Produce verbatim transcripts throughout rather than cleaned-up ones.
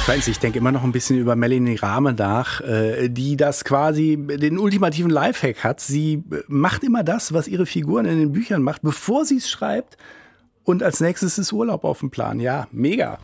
weiß nicht, ich denke immer noch ein bisschen über Melanie Rahme nach, die das quasi den ultimativen Lifehack hat. Sie macht immer das, was ihre Figuren in den Büchern macht, bevor sie es schreibt. Und als nächstes ist Urlaub auf dem Plan. Ja, mega.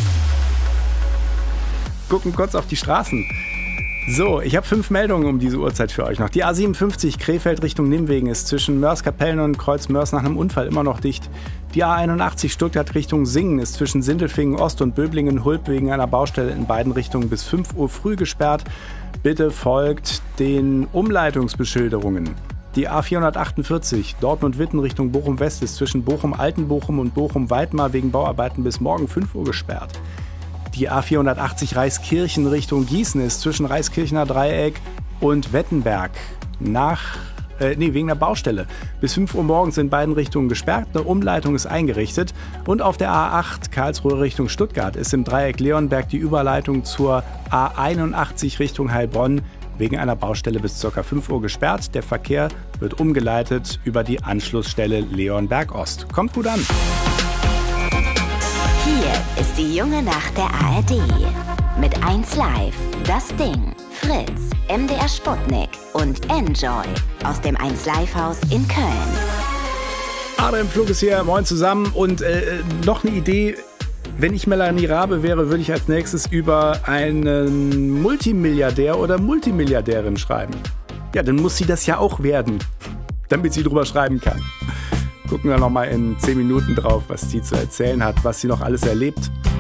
Gucken kurz auf die Straßen. So, ich habe fünf Meldungen um diese Uhrzeit für euch noch. Die A siebenundfünfzig Krefeld Richtung Nimwegen ist zwischen Mörs-Kapellen und Kreuz-Mörs nach einem Unfall immer noch dicht. Die A einundachtzig Stuttgart Richtung Singen ist zwischen Sindelfingen Ost und Böblingen-Hulp wegen einer Baustelle in beiden Richtungen bis fünf Uhr früh gesperrt. Bitte folgt den Umleitungsbeschilderungen. Die A vierhundertachtundvierzig Dortmund-Witten Richtung Bochum-West ist zwischen Bochum-Altenbochum und Bochum-Weidmar wegen Bauarbeiten bis morgen fünf Uhr gesperrt. Die A vierhundertachtzig Reiskirchen Richtung Gießen ist zwischen Reiskirchener Dreieck und Wettenberg nach, äh, nee, wegen der Baustelle. Bis fünf Uhr morgens in beiden Richtungen gesperrt, eine Umleitung ist eingerichtet. Und auf der A acht Karlsruhe Richtung Stuttgart ist im Dreieck Leonberg die Überleitung zur A einundachtzig Richtung Heilbronn wegen einer Baustelle bis ca. fünf Uhr gesperrt. Der Verkehr wird umgeleitet über die Anschlussstelle Leonberg Ost. Kommt gut an! Hier ist die junge Nacht der A R D. Mit eins Live, Das Ding, Fritz, M D R Sputnik und Enjoy aus dem eins Live Haus in Köln. Adrian Flug ist hier, moin zusammen. Und äh, noch eine Idee, wenn ich Melanie Rabe wäre, würde ich als nächstes über einen Multimilliardär oder Multimilliardärin schreiben. Ja, dann muss sie das ja auch werden, damit sie drüber schreiben kann. Gucken wir noch mal in zehn Minuten drauf, was sie zu erzählen hat, was sie noch alles erlebt.